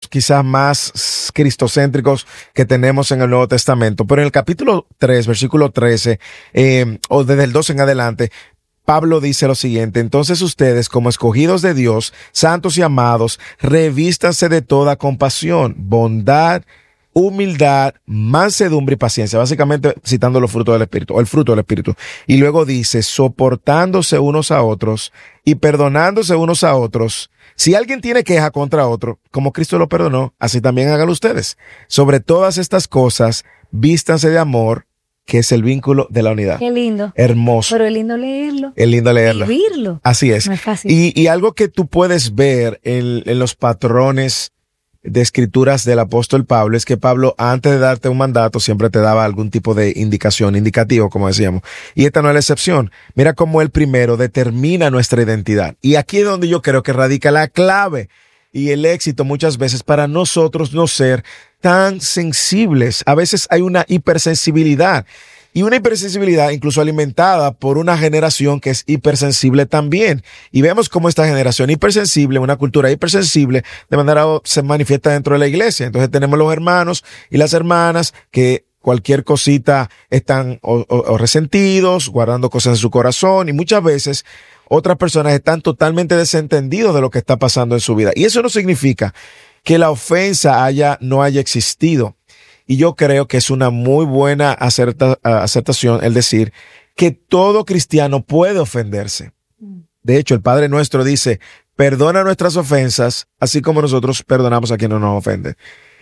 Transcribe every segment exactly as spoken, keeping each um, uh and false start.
quizás más cristocéntricos que tenemos en el Nuevo Testamento. Pero en el capítulo tres, versículo trece, eh, o desde el doce en adelante, Pablo dice lo siguiente: entonces ustedes, como escogidos de Dios, santos y amados, revístanse de toda compasión, bondad, humildad, mansedumbre y paciencia, básicamente citando los frutos del Espíritu, o el fruto del Espíritu. Y luego dice, soportándose unos a otros y perdonándose unos a otros. Si alguien tiene queja contra otro, como Cristo lo perdonó, así también háganlo ustedes. Sobre todas estas cosas, vístanse de amor, que es el vínculo de la unidad. Qué lindo. Hermoso. Pero es lindo leerlo. Es lindo leerlo. Vivirlo. Así es. No es fácil. Y, y algo que tú puedes ver en, en los patrones de escrituras del apóstol Pablo es que Pablo, antes de darte un mandato, siempre te daba algún tipo de indicación, indicativo, como decíamos. Y esta no es la excepción. Mira cómo él primero determina nuestra identidad. Y aquí es donde yo creo que radica la clave y el éxito muchas veces para nosotros no ser tan sensibles. A veces hay una hipersensibilidad. Y una hipersensibilidad incluso alimentada por una generación que es hipersensible también. Y vemos cómo esta generación hipersensible, una cultura hipersensible, de manera se manifiesta dentro de la iglesia. Entonces tenemos los hermanos y las hermanas que cualquier cosita están o, o, o resentidos, guardando cosas en su corazón, y muchas veces otras personas están totalmente desentendidos de lo que está pasando en su vida. Y eso no significa que la ofensa haya, no haya existido. Y yo creo que es una muy buena acerta, acertación el decir que todo cristiano puede ofenderse. De hecho, el Padre Nuestro dice, perdona nuestras ofensas, así como nosotros perdonamos a quien no nos ofende.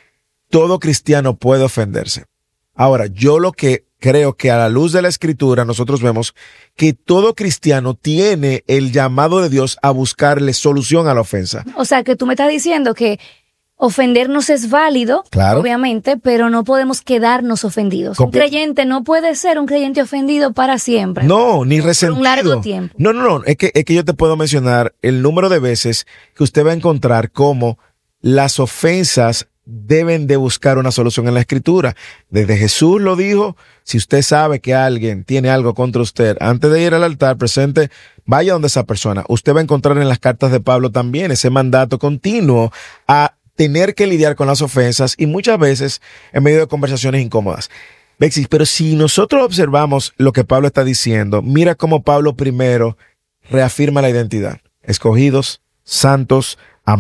Todo cristiano puede ofenderse. Ahora, yo lo que creo que a la luz de la Escritura nosotros vemos que todo cristiano tiene el llamado de Dios a buscarle solución a la ofensa. O sea, que tú me estás diciendo que ofendernos es válido, claro, obviamente, pero no podemos quedarnos ofendidos. Comple- un creyente no puede ser un creyente ofendido para siempre. No, ni resentido. Por un largo tiempo. No, no, no. Es que, es que yo te puedo mencionar el número de veces que usted va a encontrar cómo las ofensas deben de buscar una solución en la Escritura. Desde Jesús lo dijo: si usted sabe que alguien tiene algo contra usted, antes de ir al altar, presente, vaya donde esa persona. Usted va a encontrar en las cartas de Pablo también ese mandato continuo a tener que lidiar con las ofensas, y muchas veces en medio de conversaciones incómodas. Bexis, pero si nosotros observamos lo que Pablo está diciendo, mira cómo Pablo primero reafirma la identidad. Escogidos, santos,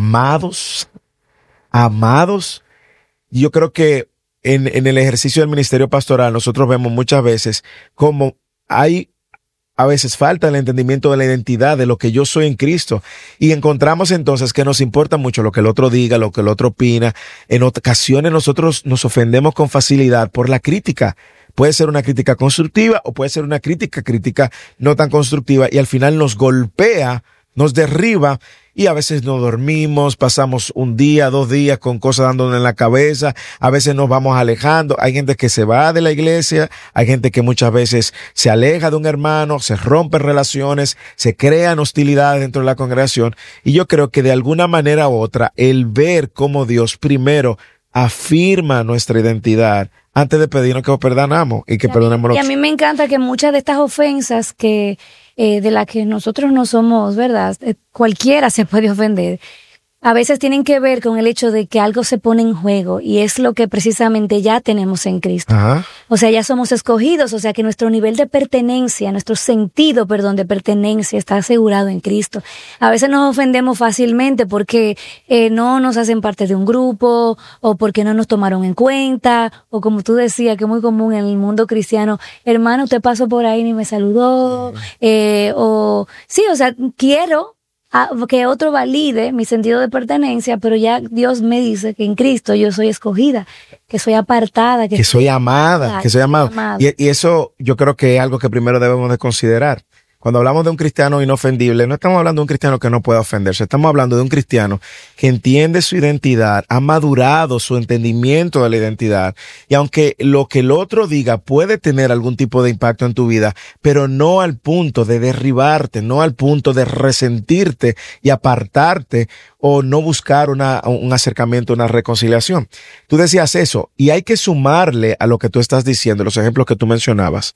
amados, amados. Yo creo que en, en el ejercicio del ministerio pastoral nosotros vemos muchas veces cómo hay a veces falta el entendimiento de la identidad, de lo que yo soy en Cristo. Y encontramos entonces que nos importa mucho lo que el otro diga, lo que el otro opina. En ocasiones nosotros nos ofendemos con facilidad por la crítica. Puede ser una crítica constructiva o puede ser una crítica, crítica no tan constructiva, y al final nos golpea, nos derriba, y a veces no dormimos, pasamos un día, dos días con cosas dándonos en la cabeza, a veces nos vamos alejando. Hay gente que se va de la iglesia, hay gente que muchas veces se aleja de un hermano, se rompen relaciones, se crean hostilidades dentro de la congregación, y yo creo que de alguna manera u otra, el ver cómo Dios primero afirma nuestra identidad antes de pedirnos que perdonamos y que perdonemos. Y a mí me encanta que muchas de estas ofensas que eh, de las que nosotros no somos, ¿verdad? Eh, cualquiera se puede ofender. A veces tienen que ver con el hecho de que algo se pone en juego, y es lo que precisamente ya tenemos en Cristo. Ajá. O sea, ya somos escogidos, o sea que nuestro nivel de pertenencia, nuestro sentido, perdón, de pertenencia está asegurado en Cristo. A veces nos ofendemos fácilmente porque eh, no nos hacen parte de un grupo, o porque no nos tomaron en cuenta, o como tú decías, que es muy común en el mundo cristiano, hermano, usted pasó por ahí y ni me saludó, eh, o sí, o sea, quiero a que otro valide mi sentido de pertenencia, pero ya Dios me dice que en Cristo yo soy escogida, que soy apartada, que, que soy amada, que soy amado. amado. Y, y eso yo creo que es algo que primero debemos de considerar. Cuando hablamos de un cristiano inofendible, no estamos hablando de un cristiano que no pueda ofenderse, estamos hablando de un cristiano que entiende su identidad, ha madurado su entendimiento de la identidad, y aunque lo que el otro diga puede tener algún tipo de impacto en tu vida, pero no al punto de derribarte, no al punto de resentirte y apartarte, o no buscar una, un acercamiento, una reconciliación. Tú decías eso, y hay que sumarle a lo que tú estás diciendo, los ejemplos que tú mencionabas.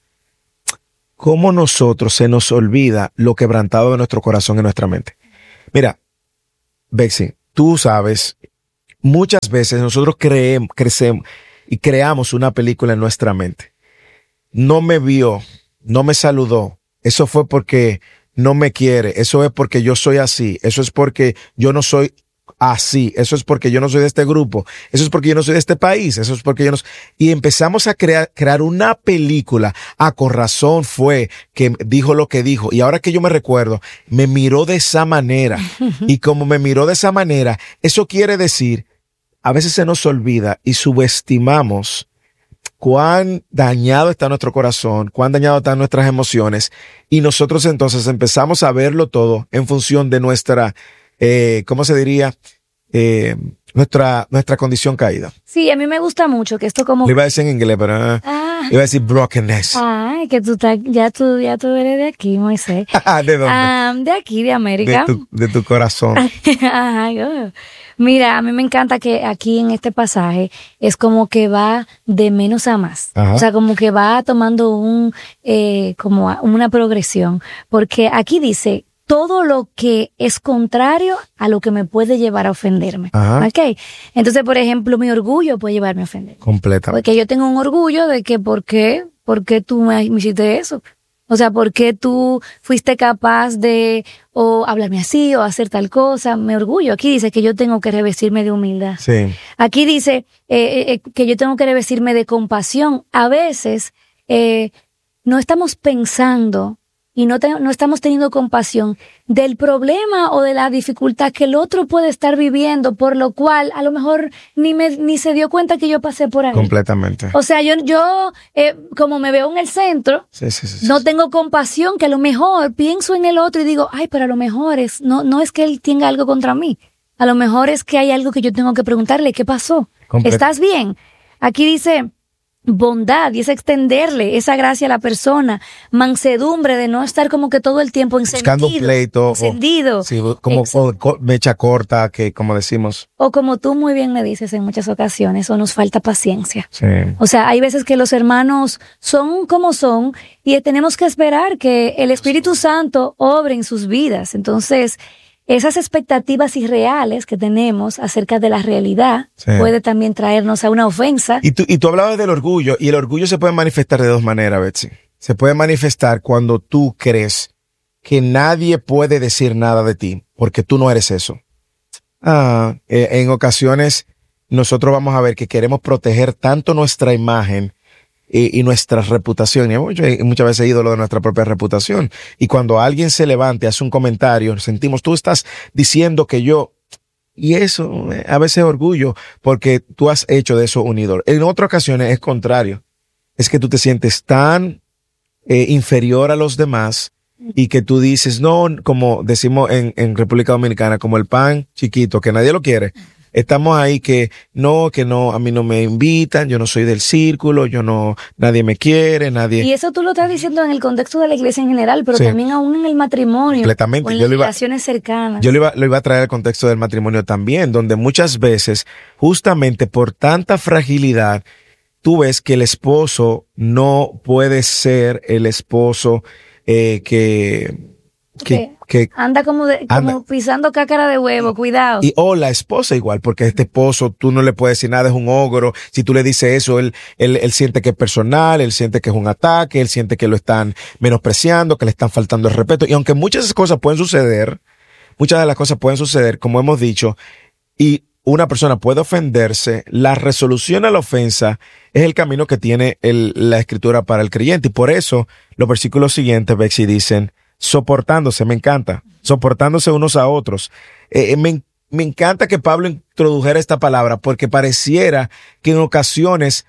¿Cómo nosotros se nos olvida lo quebrantado de nuestro corazón y nuestra mente? Mira, Bexy, tú sabes muchas veces nosotros creemos, crecemos y creamos una película en nuestra mente. No me vio, no me saludó. Eso fue porque no me quiere. Eso es porque yo soy así. Eso es porque yo no soy así. Eso es porque yo no soy de este grupo. Eso es porque yo no soy de este país. Eso es porque yo no soy... Y empezamos a crear, crear una película. A con razón fue que dijo lo que dijo. Y ahora que yo me recuerdo, me miró de esa manera. Y como me miró de esa manera, eso quiere decir, a veces se nos olvida y subestimamos cuán dañado está nuestro corazón, cuán dañado están nuestras emociones. Y nosotros entonces empezamos a verlo todo en función de nuestra, eh, ¿cómo se diría? Eh, nuestra, nuestra condición caída. Sí, a mí me gusta mucho que esto como... Lo iba a decir en inglés, pero uh, ah. iba a decir brokenness. Ay, que tú estás, ya tú, ya tú eres de aquí, Moisés. ¿De dónde? Um, de aquí, de América. De tu, de tu corazón. Ay, oh. Mira, a mí me encanta que aquí en este pasaje es como que va de menos a más. Ajá. O sea, como que va tomando un, eh, como una progresión. Porque aquí dice todo lo que es contrario a lo que me puede llevar a ofenderme. Ajá. ¿Ok? Entonces, por ejemplo, mi orgullo puede llevarme a ofender. Completamente. Porque yo tengo un orgullo de que, ¿por qué? ¿Por qué tú me, me hiciste eso? O sea, ¿por qué tú fuiste capaz de o hablarme así o hacer tal cosa? Me orgullo. Aquí dice que yo tengo que revestirme de humildad. Sí. Aquí dice eh, eh, que yo tengo que revestirme de compasión. A veces eh, no estamos pensando y no, te, no estamos teniendo compasión del problema o de la dificultad que el otro puede estar viviendo, por lo cual a lo mejor ni me ni se dio cuenta que yo pasé por ahí. Completamente. O sea, yo, yo eh, como me veo en el centro, sí, sí, sí, no sí. tengo compasión, que a lo mejor pienso en el otro y digo, ay, pero a lo mejor es, no, no es que él tenga algo contra mí. A lo mejor es que hay algo que yo tengo que preguntarle, ¿qué pasó? Comple- ¿Estás bien? Aquí dice... bondad, y es extenderle esa gracia a la persona, mansedumbre de no estar como que todo el tiempo encendido, buscando un pleito, encendido, o, sí, como o, o, mecha corta, que como decimos, o como tú muy bien me dices en muchas ocasiones, o nos falta paciencia. Sí. O sea, hay veces que los hermanos son como son y tenemos que esperar que el Espíritu Santo obre en sus vidas. Entonces, esas expectativas irreales que tenemos acerca de la realidad sí. puede también traernos a una ofensa. Y tú, y tú hablabas del orgullo, y el orgullo se puede manifestar de dos maneras, Betsy. Se puede manifestar cuando tú crees que nadie puede decir nada de ti, porque tú no eres eso. Ah, eh, en ocasiones nosotros vamos a ver que queremos proteger tanto nuestra imagen Y, y nuestra reputación, y muchas, muchas veces ídolo de nuestra propia reputación. Y cuando alguien se levante, hace un comentario, sentimos, tú estás diciendo que yo, y eso a veces es orgullo, porque tú has hecho de eso un ídolo. En otras ocasiones es contrario, es que tú te sientes tan eh, inferior a los demás y que tú dices, no, como decimos en, en República Dominicana, como el pan chiquito, que nadie lo quiere. Estamos ahí que no, que no, a mí no me invitan, yo no soy del círculo, yo no, nadie me quiere, nadie. Y eso tú lo estás diciendo en el contexto de la iglesia en general, pero sí. también aún en el matrimonio. Completamente. O en yo las iba, relaciones cercanas. Yo lo iba, lo iba a traer al contexto del matrimonio también, donde muchas veces, justamente por tanta fragilidad, tú ves que el esposo no puede ser el esposo eh, que... Que, que anda como de, anda. como pisando cácara de huevo, cuidado. Y o la esposa igual, porque este esposo tú no le puedes decir nada, es un ogro. Si tú le dices eso, él, él, él siente que es personal, él siente que es un ataque, él siente que lo están menospreciando, que le están faltando el respeto. Y aunque muchas cosas pueden suceder, muchas de las cosas pueden suceder, como hemos dicho, y una persona puede ofenderse, la resolución a la ofensa es el camino que tiene el, la escritura para el creyente. Y por eso los versículos siguientes, Bexy, dicen, soportándose, me encanta, soportándose unos a otros. Eh, me, me encanta que Pablo introdujera esta palabra porque pareciera que en ocasiones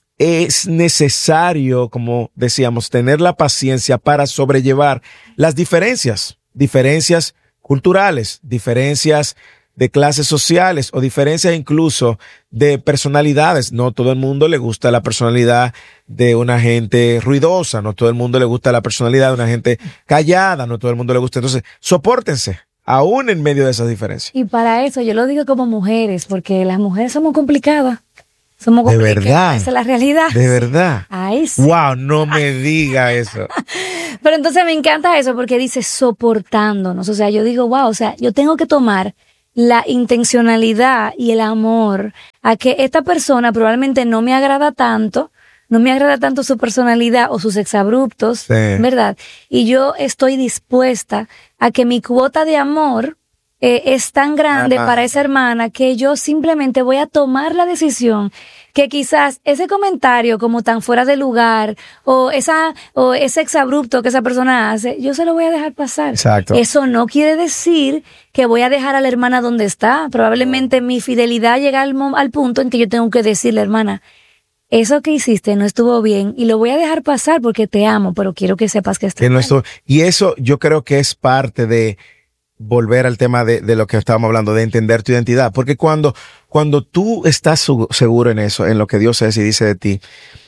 es necesario, como decíamos, tener la paciencia para sobrellevar las diferencias, diferencias culturales, diferencias de clases sociales o diferencias incluso de personalidades. No todo el mundo le gusta la personalidad de una gente ruidosa, no todo el mundo le gusta la personalidad de una gente callada, no todo el mundo le gusta. Entonces, sopórtense, aún en medio de esas diferencias. Y para eso yo lo digo como mujeres, porque las mujeres somos complicadas. Somos complicadas. De verdad. Esa es la realidad. De verdad. Ay, sí. Wow, no me diga eso. Pero entonces me encanta eso porque dice soportándonos. O sea, yo digo, wow, o sea, yo tengo que tomar la intencionalidad y el amor a que esta persona probablemente no me agrada tanto, no me agrada tanto su personalidad o sus exabruptos, Sí. ¿verdad? Y yo estoy dispuesta a que mi cuota de amor eh, es tan grande Ajá. para esa hermana que yo simplemente voy a tomar la decisión que quizás ese comentario como tan fuera de lugar o esa o ese exabrupto que esa persona hace, yo se lo voy a dejar pasar. Exacto. Eso no quiere decir que voy a dejar a la hermana donde está. Probablemente mi fidelidad llega al, mo- al punto en que yo tengo que decirle, hermana, eso que hiciste no estuvo bien y lo voy a dejar pasar porque te amo, pero quiero que sepas que está Que no mal. esto- y eso yo creo que es parte de volver al tema de, de lo que estábamos hablando, de entender tu identidad. Porque cuando, cuando tú estás su- seguro en eso, en lo que Dios es y dice de ti,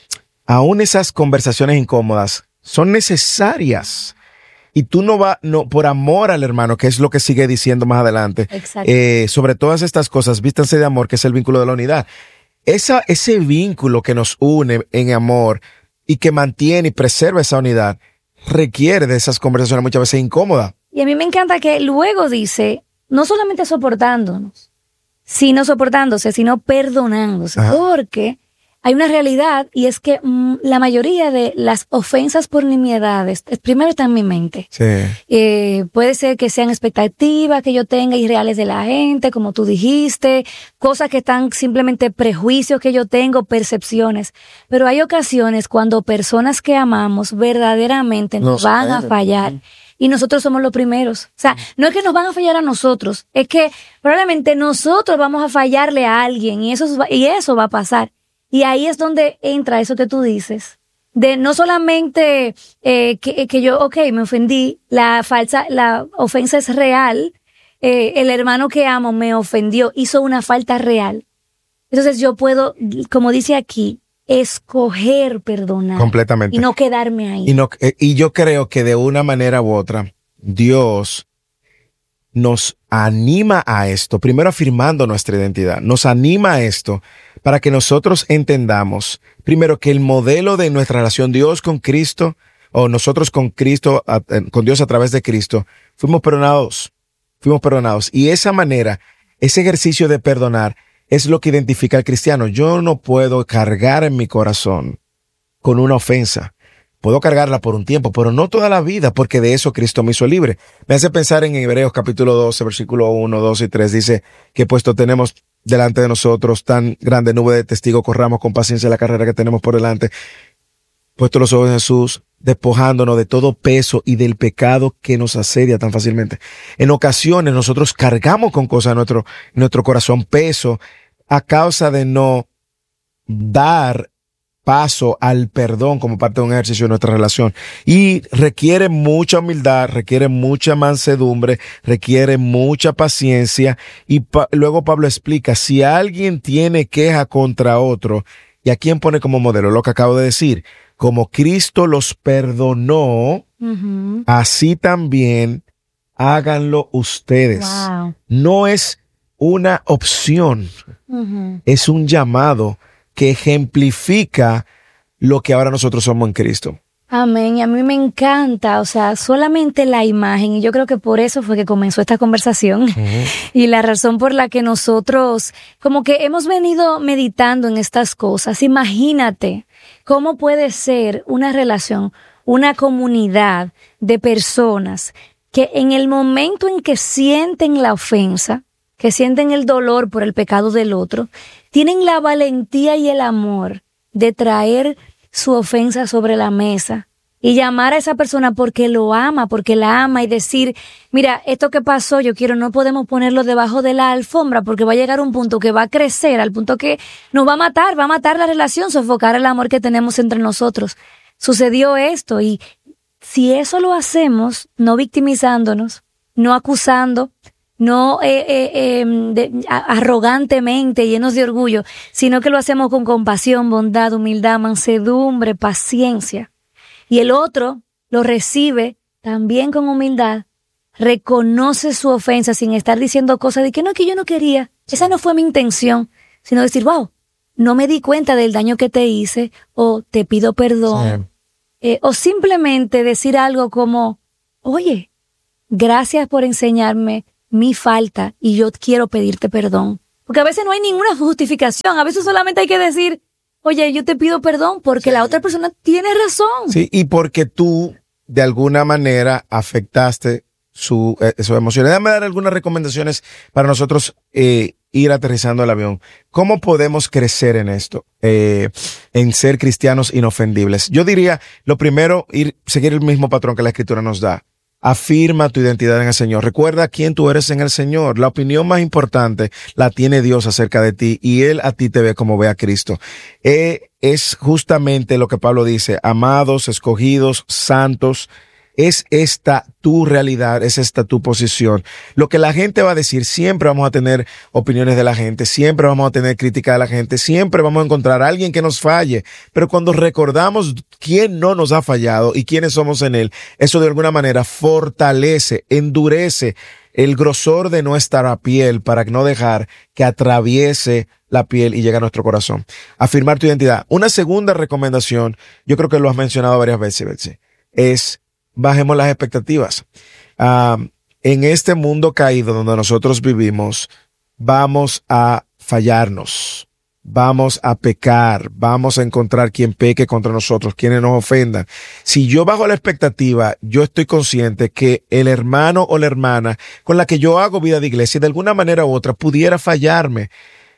aún esas conversaciones incómodas son necesarias. Y tú no vas, no, por amor al hermano, que es lo que sigue diciendo más adelante, Exacto. eh, sobre todas estas cosas, vístanse de amor, que es el vínculo de la unidad. Esa, ese vínculo que nos une en amor y que mantiene y preserva esa unidad, requiere de esas conversaciones muchas veces incómodas. Y a mí me encanta que luego dice, no solamente soportándonos, sino soportándose, sino perdonándose. Ajá. Porque hay una realidad y es que mm, la mayoría de las ofensas por nimiedades, eh, primero está en mi mente. Sí. Eh, puede ser que sean expectativas que yo tenga irreales de la gente, como tú dijiste, cosas que están simplemente prejuicios que yo tengo, percepciones. Pero hay ocasiones cuando personas que amamos verdaderamente nos Nos van a fallan. fallar. Y nosotros somos los primeros. O sea, no es que nos van a fallar a nosotros, es que probablemente nosotros vamos a fallarle a alguien y eso, va- y eso va a pasar. Y ahí es donde entra eso que tú dices. De no solamente eh, que, que yo, ok, me ofendí, la falsa, la ofensa es real, eh, el hermano que amo me ofendió, hizo una falta real. Entonces yo puedo, como dice aquí, escoger perdonar. Completamente. Y no quedarme ahí. Y, no, eh, y yo creo que de una manera u otra, Dios nos anima a esto, primero afirmando nuestra identidad, nos anima a esto para que nosotros entendamos, primero, que el modelo de nuestra relación Dios con Cristo, o nosotros con Cristo, a- eh, con Dios a través de Cristo, fuimos perdonados, fuimos perdonados. Y esa manera, ese ejercicio de perdonar, es lo que identifica al cristiano. Yo no puedo cargar en mi corazón con una ofensa. Puedo cargarla por un tiempo, pero no toda la vida, porque de eso Cristo me hizo libre. Me hace pensar en Hebreos capítulo doce, versículo uno, dos y tres. Dice que puesto tenemos delante de nosotros tan grande nube de testigos, corramos con paciencia la carrera que tenemos por delante. Puesto los ojos en Jesús, despojándonos de todo peso y del pecado que nos asedia tan fácilmente. En ocasiones nosotros cargamos con cosas en nuestro, en nuestro corazón, peso, a causa de no dar paso al perdón como parte de un ejercicio de nuestra relación. Y requiere mucha humildad, requiere mucha mansedumbre, requiere mucha paciencia. Y pa- luego Pablo explica, si alguien tiene queja contra otro, ¿y a quién pone como modelo? Lo que acabo de decir, como Cristo los perdonó, Ujú. así también háganlo ustedes. Wow. No es una opción, Ujú. es un llamado que ejemplifica lo que ahora nosotros somos en Cristo. Amén. Y a mí me encanta, o sea, solamente la imagen, y yo creo que por eso fue que comenzó esta conversación, y la razón por la que nosotros como que hemos venido meditando en estas cosas. Imagínate cómo puede ser una relación, una comunidad de personas que en el momento en que sienten la ofensa, que sienten el dolor por el pecado del otro, tienen la valentía y el amor de traer su ofensa sobre la mesa y llamar a esa persona porque lo ama, porque la ama y decir, mira, esto que pasó, yo quiero, no podemos ponerlo debajo de la alfombra porque va a llegar un punto que va a crecer, al punto que nos va a matar, va a matar la relación, sofocar el amor que tenemos entre nosotros. Sucedió esto y si eso lo hacemos, no victimizándonos, no acusando, no eh, eh, eh, de, a, arrogantemente, llenos de orgullo, sino que lo hacemos con compasión, bondad, humildad, mansedumbre, paciencia. Y el otro lo recibe también con humildad, reconoce su ofensa sin estar diciendo cosas de que no, que yo no quería, esa no fue mi intención, sino decir, wow, no me di cuenta del daño que te hice, o te pido perdón, Sí. eh, o simplemente decir algo como, oye, gracias por enseñarme mi falta y yo quiero pedirte perdón. Porque a veces no hay ninguna justificación, a veces solamente hay que decir, oye, yo te pido perdón porque sí. La otra persona tiene razón. Sí, y porque tú de alguna manera afectaste su, eh, sus emociones. Déjame dar algunas recomendaciones para nosotros eh, ir aterrizando el avión. ¿Cómo podemos crecer en esto? Eh, en ser cristianos inofendibles. Yo diría, lo primero, ir seguir el mismo patrón que la Escritura nos da. Afirma tu identidad en el Señor. Recuerda quién tú eres en el Señor. La opinión más importante la tiene Dios acerca de ti y Él a ti te ve como ve a Cristo. Eh, es justamente lo que Pablo dice, amados, escogidos, santos. Es esta tu realidad, es esta tu posición. Lo que la gente va a decir, siempre vamos a tener opiniones de la gente, siempre vamos a tener crítica de la gente, siempre vamos a encontrar a alguien que nos falle. Pero cuando recordamos quién no nos ha fallado y quiénes somos en Él, eso de alguna manera fortalece, endurece el grosor de nuestra piel para no dejar que atraviese la piel y llegue a nuestro corazón. Afirmar tu identidad. Una segunda recomendación, yo creo que lo has mencionado varias veces, Betsy, es bajemos las expectativas. Uh, en este mundo caído donde nosotros vivimos, vamos a fallarnos, vamos a pecar, vamos a encontrar quien peque contra nosotros, quienes nos ofendan. Si yo bajo la expectativa, yo estoy consciente que el hermano o la hermana con la que yo hago vida de iglesia, de alguna manera u otra, pudiera fallarme,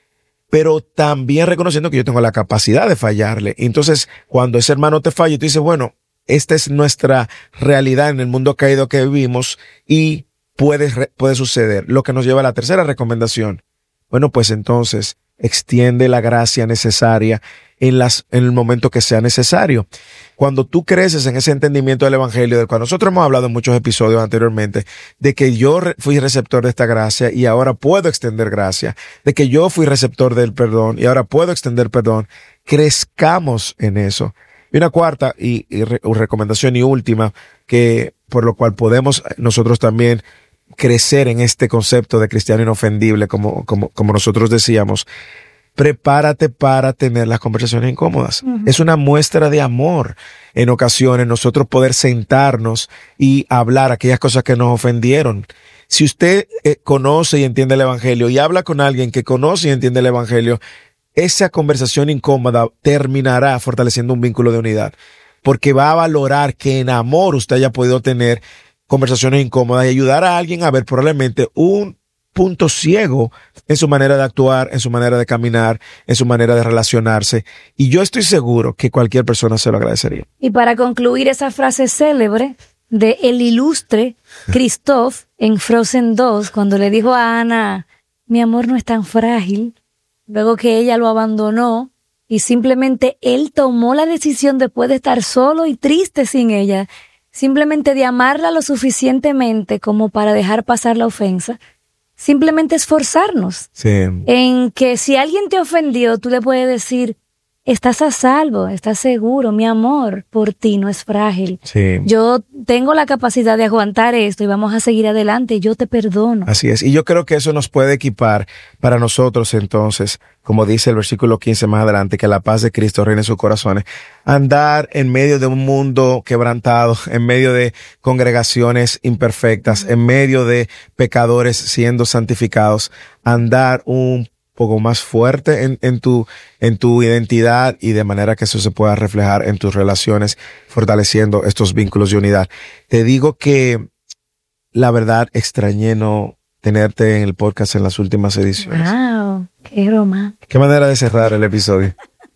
pero también reconociendo que yo tengo la capacidad de fallarle. Entonces, cuando ese hermano te falla, tú dices, bueno, esta es nuestra realidad en el mundo caído que vivimos y puede, puede suceder. Lo que nos lleva a la tercera recomendación. Bueno, pues entonces extiende la gracia necesaria en, las, en el momento que sea necesario. Cuando tú creces en ese entendimiento del evangelio, del cual nosotros hemos hablado en muchos episodios anteriormente, de que yo fui receptor de esta gracia y ahora puedo extender gracia, de que yo fui receptor del perdón y ahora puedo extender perdón, crezcamos en eso. Y una cuarta y, y re, recomendación y última, que por lo cual podemos nosotros también crecer en este concepto de cristiano inofendible, como, como, como nosotros decíamos, prepárate para tener las conversaciones incómodas. Uh-huh. Es una muestra de amor en ocasiones nosotros poder sentarnos y hablar aquellas cosas que nos ofendieron. Si usted eh, conoce y entiende el evangelio y habla con alguien que conoce y entiende el evangelio, esa conversación incómoda terminará fortaleciendo un vínculo de unidad, porque va a valorar que en amor usted haya podido tener conversaciones incómodas y ayudar a alguien a ver probablemente un punto ciego en su manera de actuar, en su manera de caminar, en su manera de relacionarse. Y yo estoy seguro que cualquier persona se lo agradecería. Y para concluir esa frase célebre de el ilustre Christoph en Frozen dos, cuando le dijo a Ana, mi amor no es tan frágil, luego que ella lo abandonó y simplemente él tomó la decisión después de estar solo y triste sin ella, simplemente de amarla lo suficientemente como para dejar pasar la ofensa, simplemente esforzarnos sí. en que si alguien te ofendió, tú le puedes decir, estás a salvo, estás seguro, mi amor por ti no es frágil. Sí. Yo tengo la capacidad de aguantar esto y vamos a seguir adelante, yo te perdono. Así es, y yo creo que eso nos puede equipar para nosotros entonces, como dice el versículo quince más adelante, que la paz de Cristo reine en sus corazones, andar en medio de un mundo quebrantado, en medio de congregaciones imperfectas, en medio de pecadores siendo santificados, andar un poco más fuerte en, en tu, en tu identidad y de manera que eso se pueda reflejar en tus relaciones, fortaleciendo estos vínculos de unidad. Te digo que la verdad extrañé no tenerte en el podcast en las últimas ediciones. Wow, qué romántico. Qué manera de cerrar el episodio.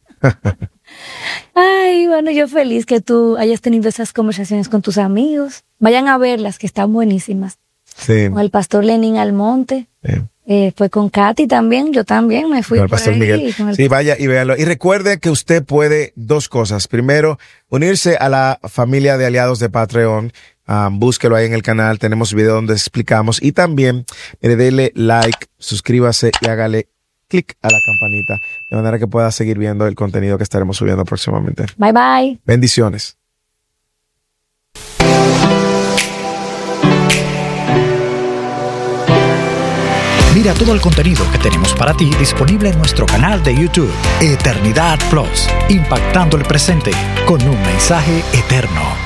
Ay, bueno, yo feliz que tú hayas tenido esas conversaciones con tus amigos. Vayan a verlas, que están buenísimas. Sí. Con el pastor Lenin Almonte. Sí. Eh, fue con Katy también, yo también me fui con el por pastor ahí, Miguel. con el... Sí, vaya y véalo. Y recuerde que usted puede dos cosas. Primero, unirse a la familia de aliados de Patreon. Um, búsquelo ahí en el canal. Tenemos video donde explicamos. Y también, mire, dele like, suscríbase y hágale clic a la campanita de manera que pueda seguir viendo el contenido que estaremos subiendo próximamente. Bye, bye. Bendiciones. Mira todo el contenido que tenemos para ti disponible en nuestro canal de YouTube, Eternidad Plus, impactando el presente con un mensaje eterno.